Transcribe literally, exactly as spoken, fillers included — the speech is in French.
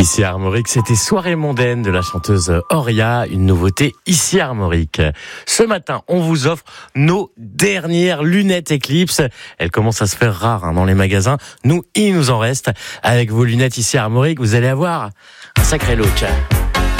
Ici à Armorique, c'était Soirée mondaine de la chanteuse Auria, une nouveauté ici à Armorique. Ce matin, on vous offre nos dernières lunettes Eclipse. Elles commencent à se faire rares hein, dans les magasins. Nous, il nous en reste. Avec vos lunettes ici à Armorique, vous allez avoir un sacré look.